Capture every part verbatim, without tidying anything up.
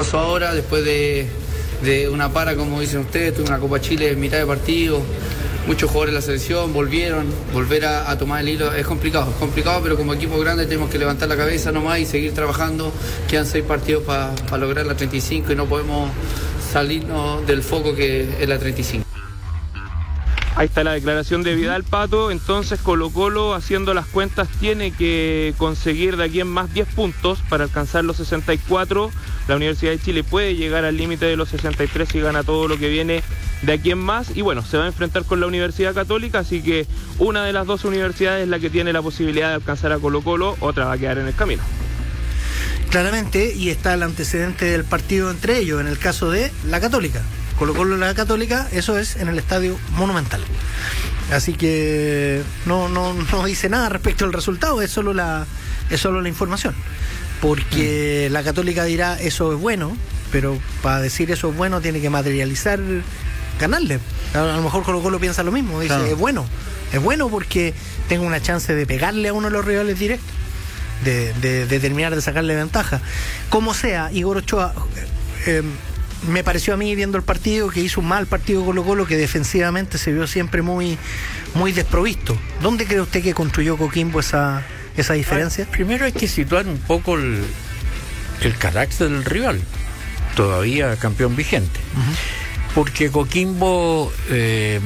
pasó ahora, después de, de una para, como dicen ustedes, tuve una Copa Chile en mitad de partido, muchos jugadores de la selección volvieron, volver a, a tomar el hilo es complicado, es complicado, pero como equipo grande tenemos que levantar la cabeza nomás y seguir trabajando. Quedan seis partidos para pa lograr la treinta y cinco y no podemos salirnos del foco que es la treinta y cinco. Ahí está la declaración de Vidal, Pato. Entonces Colo-Colo, haciendo las cuentas, tiene que conseguir de aquí en más diez puntos para alcanzar los sesenta y cuatro. La Universidad de Chile puede llegar al límite de los sesenta y tres si gana todo lo que viene de aquí en más. Y bueno, se va a enfrentar con la Universidad Católica, así que una de las dos universidades es la que tiene la posibilidad de alcanzar a Colo-Colo, otra va a quedar en el camino. Claramente, y está el antecedente del partido entre ellos, en el caso de la Católica. Colo-Colo y la Católica, eso es en el Estadio Monumental. Así que no, no, no dice nada respecto al resultado, es solo la, es solo la información. Porque mm. la Católica dirá, eso es bueno, pero para decir eso es bueno tiene que materializar, ganarle. A, a lo mejor Colo-Colo piensa lo mismo, dice, claro, es bueno, es bueno porque tengo una chance de pegarle a uno de los rivales directos, de, de, de terminar de sacarle ventaja. Como sea, Igor Ochoa... Eh, me pareció a mí, viendo el partido, que hizo un mal partido Colo-Colo, que defensivamente se vio siempre muy, muy desprovisto. ¿Dónde cree usted que construyó Coquimbo esa, esa diferencia? Ah, primero hay que situar un poco el, el carácter del rival, todavía campeón vigente. Uh-huh. Porque Coquimbo eh,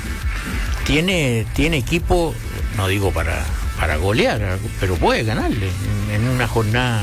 tiene, tiene equipo, no digo para, para golear, pero puede ganarle en, en una jornada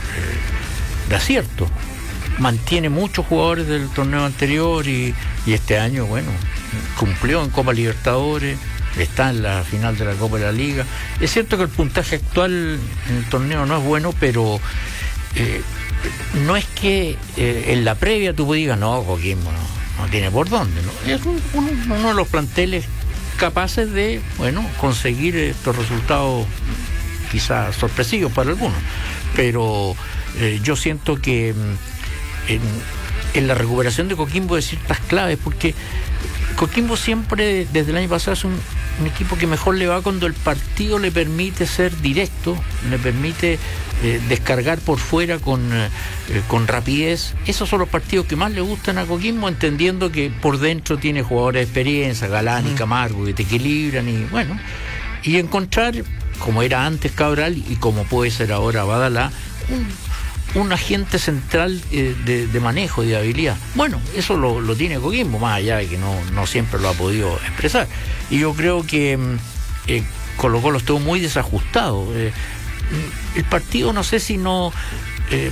eh, de acierto. Mantiene muchos jugadores del torneo anterior y, y este año, bueno, cumplió en Copa Libertadores, está en la final de la Copa de la Liga. Es cierto que el puntaje actual en el torneo no es bueno, pero eh, no es que eh, en la previa tú digas, no, Coquimbo no, no tiene por dónde, ¿no? Es un, un, uno de los planteles capaces de, bueno, conseguir estos resultados quizás sorpresivos para algunos, pero eh, yo siento que En, en la recuperación de Coquimbo de ciertas claves, porque Coquimbo siempre desde el año pasado es un, un equipo que mejor le va cuando el partido le permite ser directo, le permite eh, descargar por fuera con, eh, con rapidez. Esos son los partidos que más le gustan a Coquimbo, entendiendo que por dentro tiene jugadores de experiencia, Galán y Camargo, que te equilibran y bueno, y encontrar, como era antes Cabral y como puede ser ahora Badalá, un un agente central eh, de, de manejo, de habilidad. Bueno, eso lo, lo tiene Coquimbo, más allá de que no, no siempre lo ha podido expresar. Y yo creo que eh, Colo-Colo estuvo muy desajustado. Eh, el partido, no sé si no... Eh,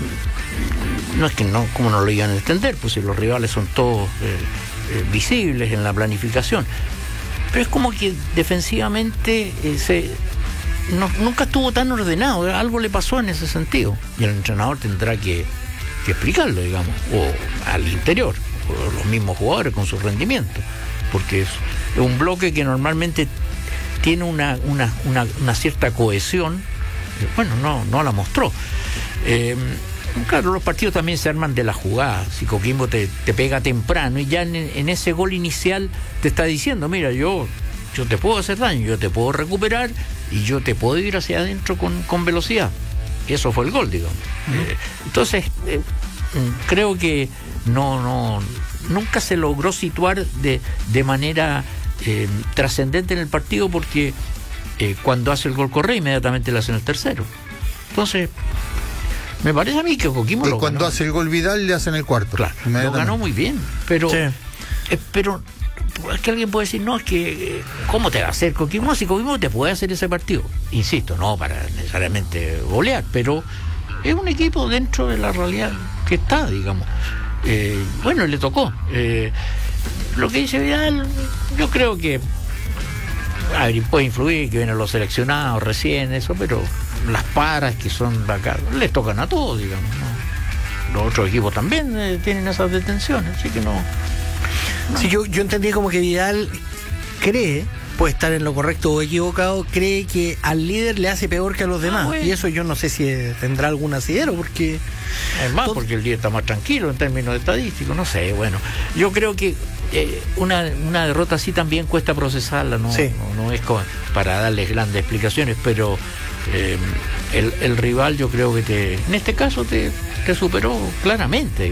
no es que no, como no lo iban a entender, pues si los rivales son todos eh, eh, visibles en la planificación. Pero es como que defensivamente eh, se... No, nunca estuvo tan ordenado, algo le pasó en ese sentido y el entrenador tendrá que, que explicarlo, digamos, o al interior, o los mismos jugadores con su rendimiento, porque es un bloque que normalmente tiene una, una, una, una cierta cohesión. Bueno, no, no la mostró. Eh, claro, los partidos también se arman de la jugada. Si Coquimbo te, te pega temprano y ya en, en ese gol inicial te está diciendo, mira, yo yo te puedo hacer daño, yo te puedo recuperar y yo te puedo ir hacia adentro con, con velocidad. Eso fue el gol, digamos. Uh-huh. Eh, entonces, eh, creo que no, no, nunca se logró situar de, de manera eh, trascendente en el partido, porque eh, cuando hace el gol Correa, inmediatamente le hacen el tercero. Entonces, me parece a mí que Coquimbo y lo cuando ganó. hace el gol Vidal, le hacen el cuarto. Claro, lo ganó muy bien, pero... Sí. Eh, pero es que alguien puede decir, no, es que ¿cómo te va a hacer Coquimbo? Si Coquimbo te puede hacer ese partido, insisto, no para necesariamente golear, pero es un equipo dentro de la realidad que está, digamos. Eh, bueno, le tocó. Eh, lo que dice Vidal, yo creo que a ver, puede influir que vienen los seleccionados recién, eso, pero las paras que son de acá les tocan a todos, digamos, ¿no? Los otros equipos también eh, tienen esas detenciones, así que no. No. Sí, yo, yo entendí como que Vidal cree, puede estar en lo correcto o equivocado, cree que al líder le hace peor que a los demás. Ah, bueno. Y eso yo no sé si tendrá algún asidero, porque... Es más, porque el líder está más tranquilo en términos estadísticos, no sé, bueno. Yo creo que eh, una, una derrota así también cuesta procesarla, no, sí. no, no es como para darles grandes explicaciones, pero eh, el, el rival yo creo que te, en este caso te, te superó claramente.